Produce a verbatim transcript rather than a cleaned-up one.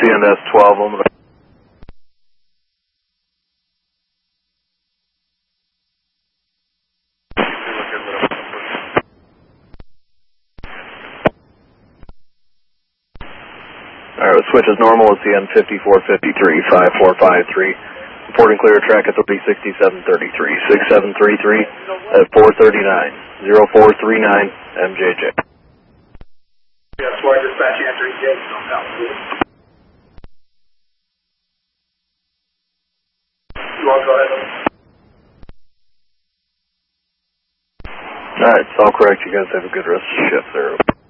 C N S twelve, I'm gonna... Alright, the switch is normal, it's C N fifty-four fifty-three, five four five three. Reporting clear track at three sixty-seven thirty-three, six seven three three at four thirty-nine, zero four three nine, M J J. Yes, why dispatch entering gate, don't help. You want to go ahead? Alright, it's all correct. You guys have a good rest of the shift there.